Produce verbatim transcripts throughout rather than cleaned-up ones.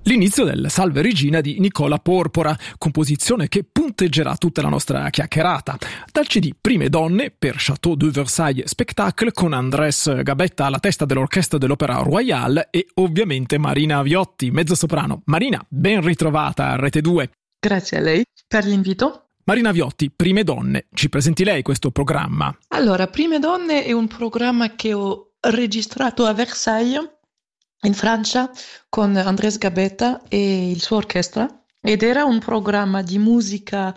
L'inizio del Salve Regina di Nicola Porpora, composizione che punteggerà tutta la nostra chiacchierata. Dal C D Prime Donne per Château de Versailles Spectacle con Andrés Gabetta alla testa dell'Orchestra dell'Opéra Royale e ovviamente Marina Viotti, mezzosoprano. Marina, ben ritrovata a Rete due. Grazie a lei per l'invito. Marina Viotti, Prime Donne, ci presenti lei questo programma? Allora, Prime Donne è un programma che ho registrato a Versailles, in Francia, con Andrés Gabetta e il suo orchestra, ed era un programma di musica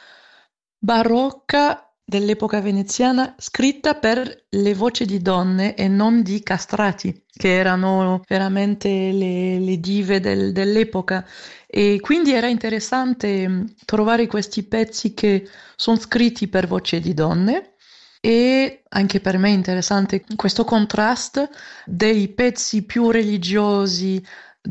barocca dell'epoca veneziana scritta per le voci di donne e non di castrati, che erano veramente le, le dive del, dell'epoca. E quindi era interessante trovare questi pezzi che sono scritti per voci di donne. E anche per me è interessante questo contrasto dei pezzi più religiosi,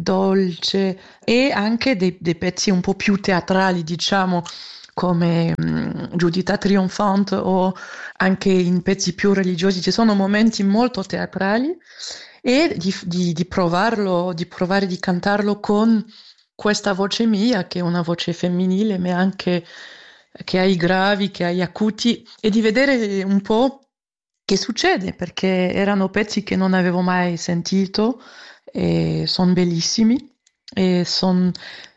dolce, e anche dei, dei pezzi un po' più teatrali, diciamo, come um, Giudita Trionfante, o anche in pezzi più religiosi ci sono momenti molto teatrali, e di, di, di provarlo, di provare di cantarlo con questa voce mia, che è una voce femminile, ma anche che ha i gravi, che ha gli acuti, e di vedere un po' che succede, perché erano pezzi che non avevo mai sentito e sono bellissimi e sono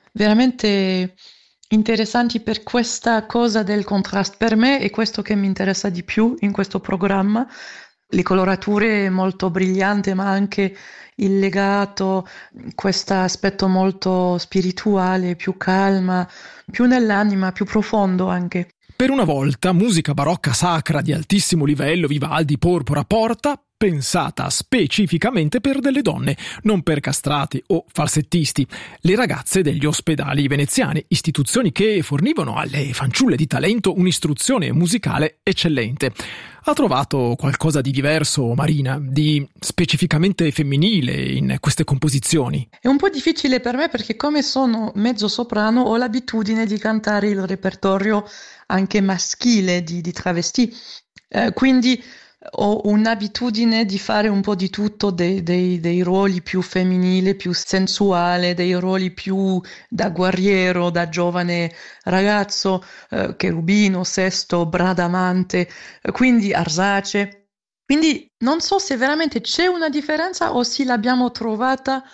veramente interessanti per questa cosa del contrasto. Per me è questo che mi interessa di più in questo programma, le colorature molto brillanti, ma anche il legato, questo aspetto molto spirituale, più calma, più nell'anima, più profondo anche. Per una volta, musica barocca sacra di altissimo livello, Vivaldi, Porpora, Porta, pensata specificamente per delle donne, non per castrati o falsettisti, le ragazze degli ospedali veneziani, istituzioni che fornivano alle fanciulle di talento un'istruzione musicale eccellente. Ha trovato qualcosa di diverso, Marina, di specificamente femminile in queste composizioni? È un po' difficile per me perché, come sono mezzo soprano, ho l'abitudine di cantare il repertorio anche maschile di, di travesti, eh, quindi ho un'abitudine di fare un po' di tutto, dei, dei, dei ruoli più femminili, più sensuale, dei ruoli più da guerriero, da giovane ragazzo, eh, cherubino, sesto, bradamante, eh, quindi Arsace. Quindi non so se veramente c'è una differenza o se l'abbiamo trovata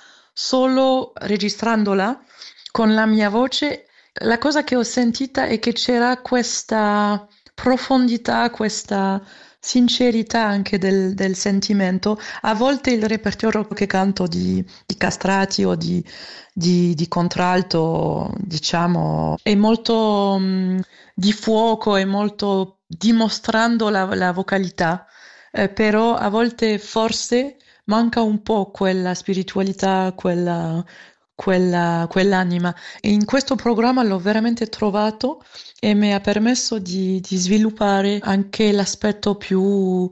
solo registrandola con la mia voce. La cosa che ho sentita è che c'era questa profondità, questa sincerità anche del, del sentimento. A volte il repertorio che canto di, di castrati o di, di, di contralto, diciamo, è molto um, di fuoco, è molto dimostrando la, la vocalità, eh, però a volte forse manca un po' quella spiritualità, quella, quella, quell'anima. E in questo programma l'ho veramente trovato e mi ha permesso di, di sviluppare anche l'aspetto più,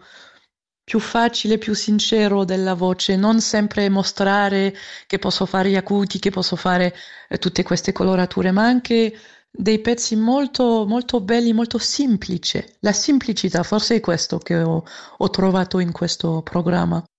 più facile, più sincero della voce, non sempre mostrare che posso fare gli acuti, che posso fare eh, tutte queste colorature, ma anche dei pezzi molto, molto belli, molto semplici. La semplicità, forse è questo che ho, ho trovato in questo programma.